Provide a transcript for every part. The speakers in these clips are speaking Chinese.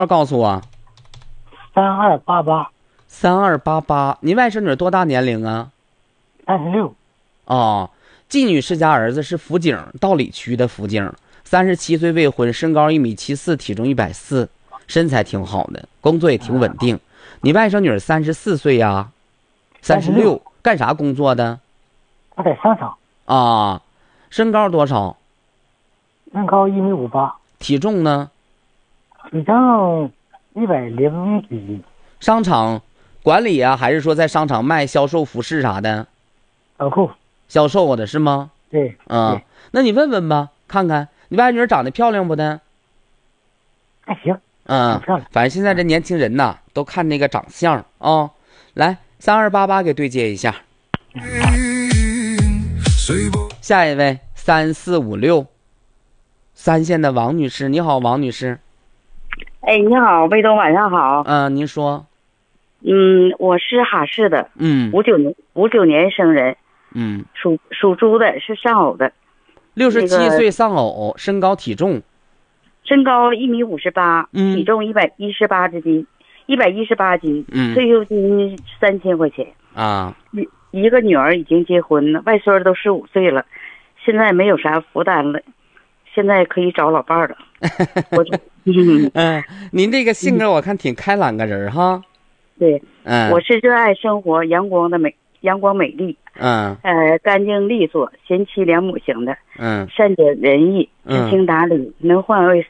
告诉我。 3288。 你外甥女多大年龄啊 36。 哦，季女士家儿子是辅警，道里区的辅警，37岁未婚，身高1.74米，体重140，身材挺好的，工作也挺稳定。你外甥女34岁呀，36，干啥工作的？ 他在商场。 啊，身高多少？ 身高1.58米。 体重呢？ 体重100几。 商场管理啊，还是说在商场卖销售服饰啥的？销售的是吗？ 对。 对。那你问问吧，看看你外女长得漂亮不的？ 还行。 漂亮。反正现在这年轻人呐，都看那个长相啊。来，3288给对接一下。下一位3456，三线的王女士，你好，王女士。 哎，你好，魏东，晚上好。 您说。 我是哈市的。 59 年生人。属猪的，是丧偶的。 67岁丧偶，身高体重。 身高1.58米，体重118斤，118斤。退休金3000块钱。一个女儿已经结婚了，外孙都15岁了，现在没有啥负担了，现在可以找老伴儿了。 您这个性格我看挺开朗个人哈。 对。我是热爱生活，阳光美丽。干净利索，贤妻良母型的。善解人意，知情达理，能换位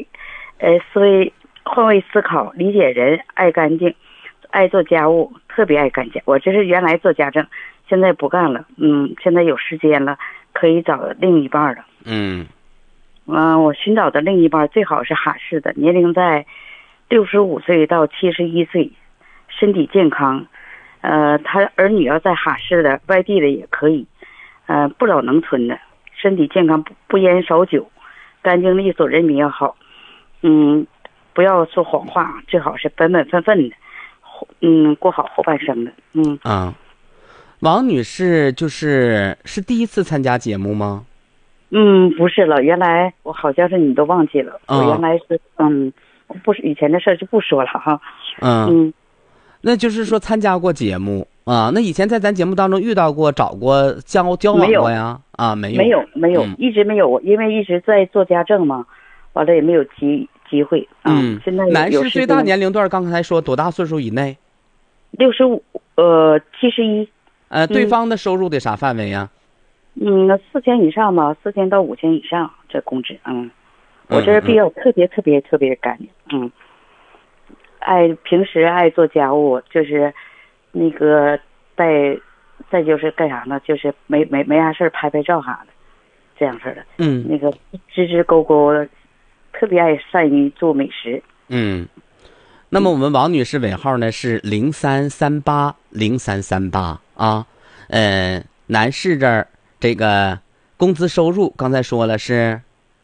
思考，理解人，爱干净，爱做家务，特别爱干家。我这是原来做家政，现在不干了。现在有时间了，可以找另一半了。我寻找的另一半最好是哈市的，年龄在65岁到71岁，身体健康。他儿女要在哈市的，外地的也可以。不老农村的，身体健康，不烟少酒，干净利索，人品要好。不要说谎话，最好是本本分分的。过好后半生的。 王女士是第一次参加节目吗？ 不是了，原来我好像是你都忘记了。我原来是不是以前的事就不说了哈。 那就是说参加过节目啊？那以前在咱节目当中遇到过、找过、交往过呀？没有。 没有，一直没有，因为一直在做家政嘛，完了也没有机会。现在男士最大年龄段刚才说多大岁数以内 ？65， 71。 对方的收入得啥范围呀 ？4000以上吧，4000到5000以上这工资。我这比较特别干净。平时爱做家务，就是那个再就是干啥呢？就是没啥事拍照啥的，这样式的。那个支勾勾的，特别善于做美食。 那么我们王女士尾号呢是0338啊。男士这儿这个工资收入刚才说了是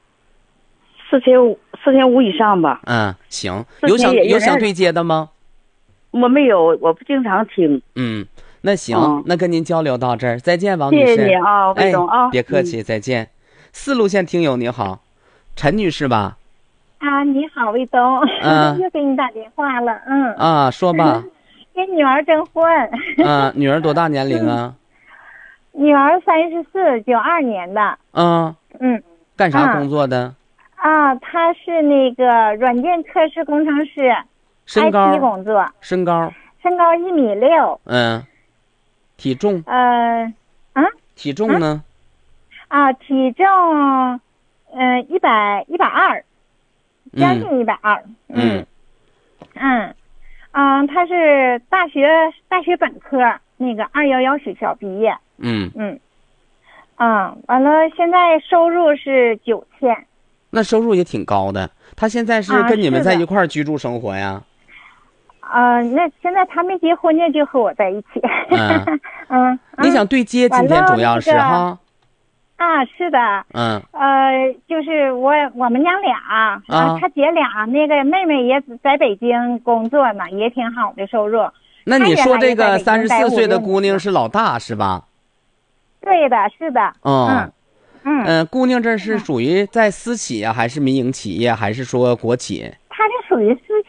4500以上吧。 行。有想对接的吗？ 我没有，我不经常听。 那行，那跟您交流到这儿，再见，王女士。 谢谢你啊，魏总啊。 别客气，再见。4路线听友你好，陈女士吧？ 你好，魏总。又给你打电话了。 说吧。 给女儿征婚。 女儿多大年龄啊？ 女儿34，92年的。 干啥工作的？ 她是那个软件测试工程师。 身高？ IT 工作。 身高 1.6米。 体重？体重呢？ 体重120，将近120。他是大学本科那个211学校毕业。完了，现在收入是9000。 那收入也挺高的。他现在是跟你们在一块儿居住生活呀？ 那现在他没结婚呢，就和我在一起。 你想对接今天主要是哈？ 是的。就是我们娘俩，他姐俩，那个妹妹也在北京工作呢，也挺好的收入。 那你说这个34岁的姑娘是老大是吧？ 对的，是的。 姑娘这是属于在私企啊，还是民营企业，还是说国企？ 她是属于是